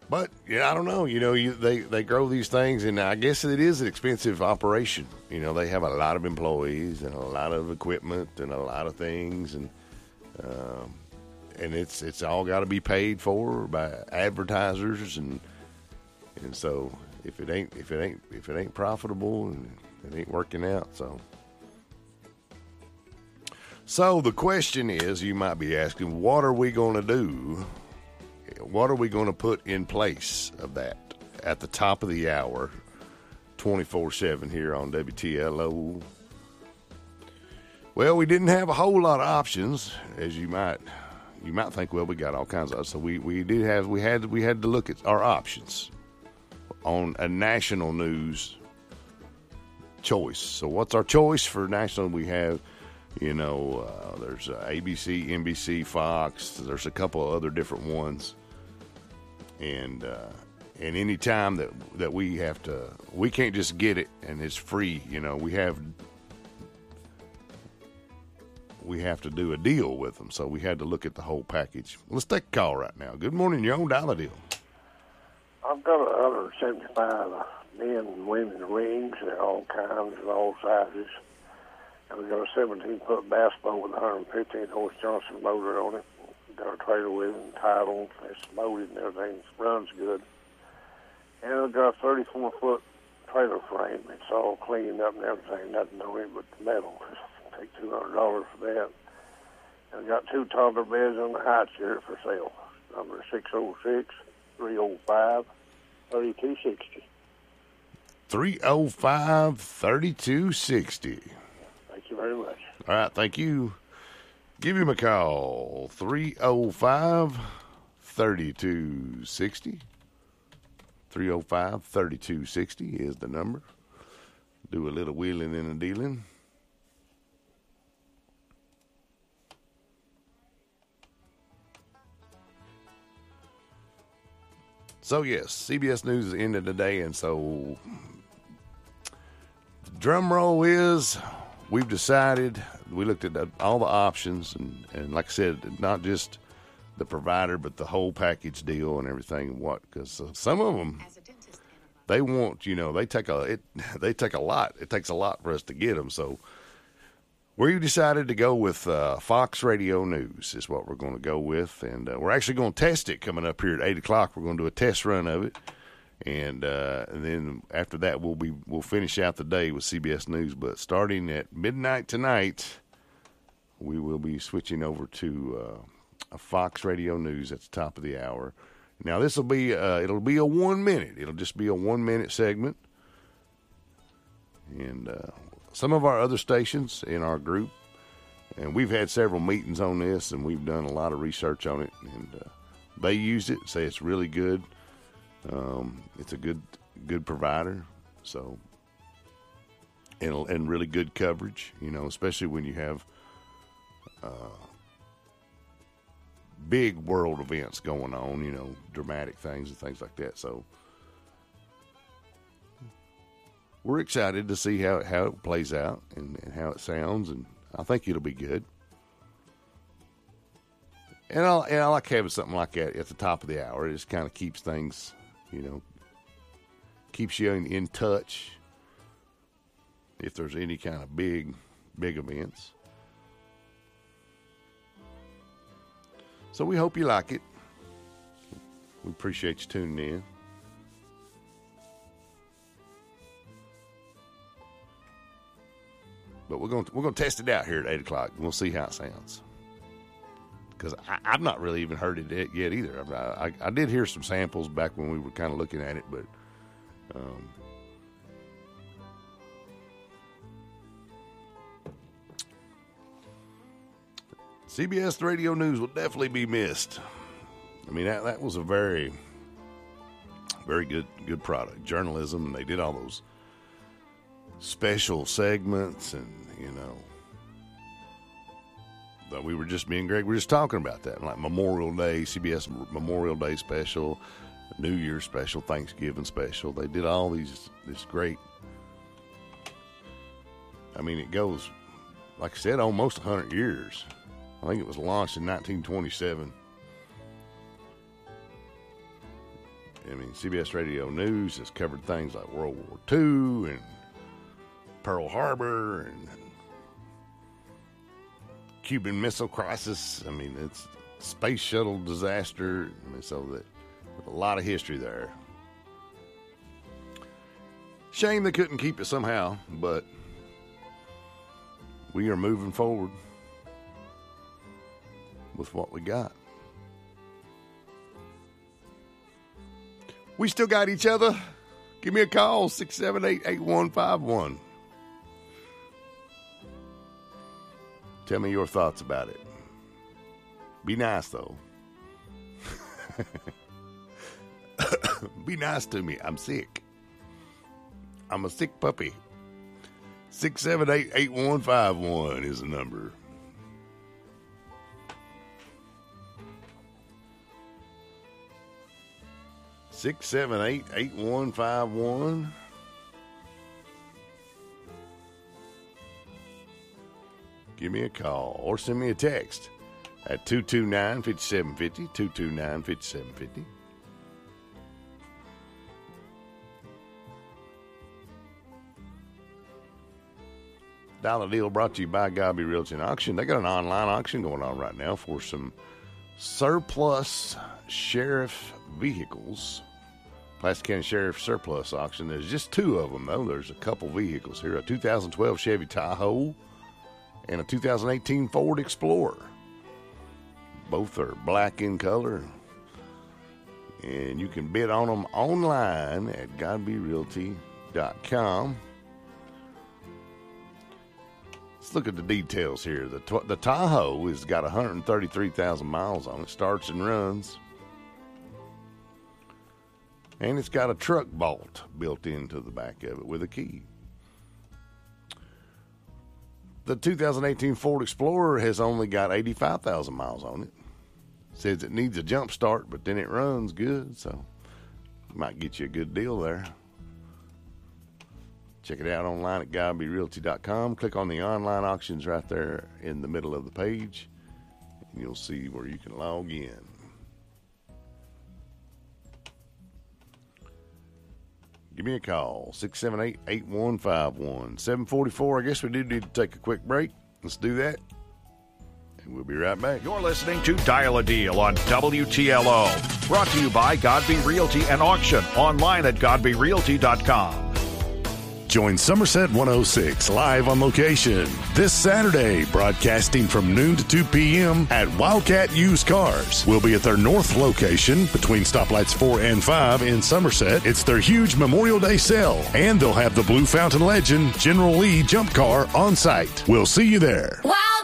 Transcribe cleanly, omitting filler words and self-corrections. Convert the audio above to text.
But yeah, I don't know. They grow these things, and I guess it is an expensive operation. They have a lot of employees and a lot of equipment and a lot of things, and it's all got to be paid for by advertisers, and so if it ain't profitable, it ain't working out. So the question is, you might be asking, what are we going to do? What are we going to put in place of that at the top of the hour, 24/7 here on WTLO? Well, we didn't have a whole lot of options, as you might think. Well, we got all kinds of. So we had to look at our options on a national news choice. So what's our choice for national? We have, there's ABC, NBC, Fox. There's a couple of other different ones. And any time that we have to, we can't just get it and it's free. We have to do a deal with them. So we had to look at the whole package. Let's take a call right now. Good morning, you're on Dial a Deal. I've got 175 men and women rings. They're all kinds and all sizes. And we've got a 17-foot bass boat with a 115-horse Johnson motor on it. Got a trailer with it and title. It's loaded and everything. Runs good. And I've got a 34-foot trailer frame. It's all cleaned up and everything. Nothing on it but the metal. Take $200 for that. And I've got 2 toddler beds on the high chair for sale. Number 606-305-3260. 305-3260. Thank you very much. All right, thank you. Give him a call, 305-3260. 305-3260 is the number. Do a little wheeling and a dealing. So, yes, CBS News is ended today, and so the drum roll is we've decided, we looked at all the options, and like I said, not just the provider, but the whole package deal and everything. Because some of them, they want, they take a lot. It takes a lot for us to get them. So we decided to go with Fox Radio News is what we're going to go with, and we're actually going to test it coming up here at 8 o'clock. We're going to do a test run of it, and then after that we'll finish out the day with CBS News. But starting at midnight tonight, we will be switching over to a Fox Radio News at the top of the hour. Now this will be it'll be a 1 minute. It'll just be a 1 minute segment, and some of our other stations in our group, and we've had several meetings on this, and we've done a lot of research on it, and they use it, say it's really good. It's a good provider, so and really good coverage, especially when you have big world events going on, dramatic things and things like that. So we're excited to see how it plays out and how it sounds, and I think it'll be good. And I like having something like that at the top of the hour. It just kind of keeps things, keeps you in touch if there's any kind of big events. So we hope you like it. We appreciate you tuning in. But we're gonna test it out here at 8 o'clock, and we'll see how it sounds. Because I've not really even heard it yet either. I did hear some samples back when we were kind of looking at it, but CBS Radio News will definitely be missed. I mean, that was a very, very good product. Journalism, and they did all those special segments, and that we were just, me and Greg were just talking about that, like Memorial Day, CBS Memorial Day special, New Year's special, Thanksgiving special. They did all this great. I mean, it goes, like I said, almost 100 years. I think it was launched in 1927. I mean, CBS Radio News has covered things like World War II and Pearl Harbor and Cuban Missile Crisis. I mean, it's space shuttle disaster. I mean, so that with a lot of history there. Shame they couldn't keep it somehow, but we are moving forward with what we got. We still got each other. Give me a call, 678-8151. Tell me your thoughts about it. Be nice, though. Be nice to me. I'm sick. I'm a sick puppy. 678-8151 is the number. Six, 678-8151. Give me a call or send me a text at 229-5750, 229-5750. Dollar Deal brought to you by Godby Realty and Auction. They got an online auction going on right now for some surplus sheriff vehicles. Pulaski County Sheriff surplus auction. There's just two of them, though. There's a couple vehicles here. A 2012 Chevy Tahoe and a 2018 Ford Explorer. Both are black in color. And you can bid on them online at GodbyRealty.com. Let's look at the details here. The Tahoe has got 133,000 miles on it. Starts and runs. And it's got a truck bolt built into the back of it with a key. The 2018 Ford Explorer has only got 85,000 miles on it. Says it needs a jump start, but then it runs good, so might get you a good deal there. Check it out online at GodbyRealty.com. Click on the online auctions right there in the middle of the page, and you'll see where you can log in. Give me a call, 678-8151. 744. I guess we do need to take a quick break. Let's do that. And we'll be right back. You're listening to Dial a Deal on WTLO. Brought to you by Godby Realty and Auction. Online at GodbyRealty.com. Join Somerset 106 live on location this Saturday, broadcasting from noon to 2 p.m. at Wildcat Used Cars. We'll be at their north location between stoplights 4 and 5 in Somerset. It's their huge Memorial Day sale, and they'll have the Blue Fountain legend General Lee jump car on site. We'll see you there. Wow.